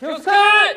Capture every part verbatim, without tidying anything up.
気をつけ！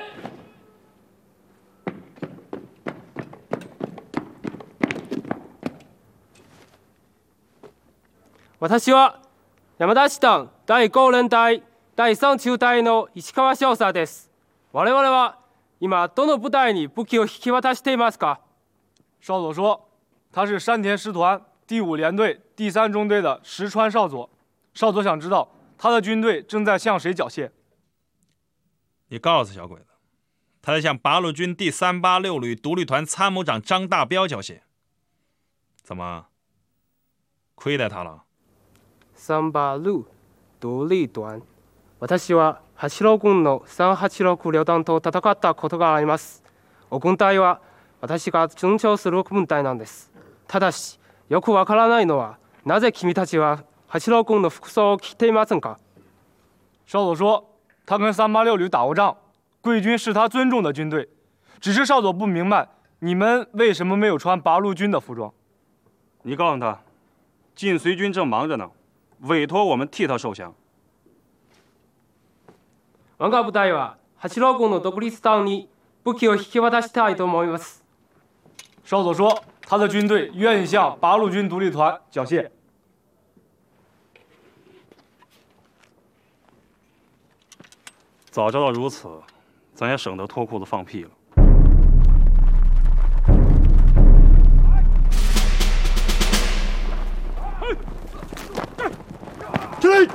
私は山田師団第五連隊第三中隊の石川少佐です。我々は今どの部隊に武器を引き渡していますか？ 少佐说，他是山田师团第五联队第三中队的石川少佐。少佐想知道他的军队正在向谁缴械。 你告诉小鬼子，他在向八路军第三八六旅独立团参谋长张大彪缴械。怎么，亏待他了？ 三八六独立団。私は八郎軍の三八六旅団と戦ったことがあります。お軍隊は私が尊重する軍隊なんです。ただし、よくわからないのは、なぜ君たちは八郎軍の服装を着ていませんか？ 少佐说，他跟三八六旅打过仗，贵军是他尊重的军队，只是少佐不明白，你们为什么没有穿八路军的服装？ 你告诉他，晋绥军正忙着呢，委托我们替他受降。 我が部隊は八郎軍の独立団に武器を引き渡したいと思います。 少佐说，他的军队愿意向八路军独立团缴械。 早知道如此，咱也省得脱裤子放屁了。 起来！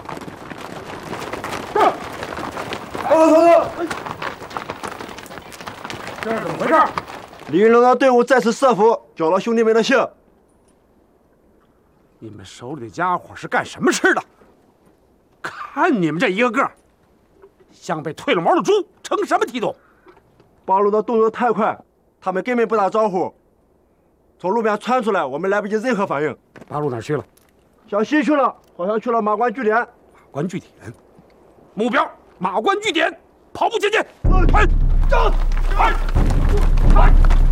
干！报告团长， 这是怎么回事？ 李云龙的队伍再次设伏，缴了兄弟们的械。 你们手里的家伙是干什么吃的？看你们这一个个，像被褪了毛的猪，成什么体统？ 八路的动作太快，他们根本不打招呼，从路边窜出来，我们来不及任何反应。 八路哪儿去了？ 向西去了，好像去了马关据点。 马关据点，目标马关据点，跑步前进！ 快， 站！快！快！